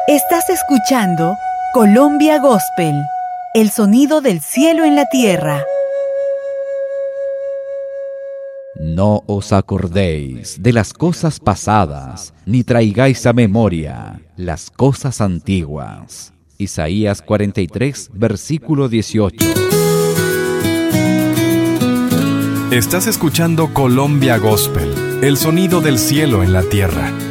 Estás escuchando Colombia Gospel, el sonido del cielo en la tierra. No os acordéis de las cosas pasadas, ni traigáis a memoria las cosas antiguas. Isaías 43, versículo 18. Estás escuchando Colombia Gospel, el sonido del cielo en la tierra.